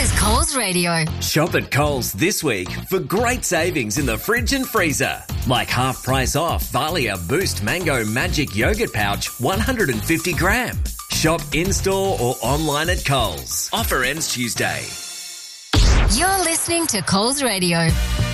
is Coles Radio. Shop at Coles this week for great savings in the fridge and freezer. Like half price off Valia Boost Mango Magic Yogurt Pouch 150 gram. Shop in-store or online at Coles. Offer ends Tuesday. You're listening to Coles Radio.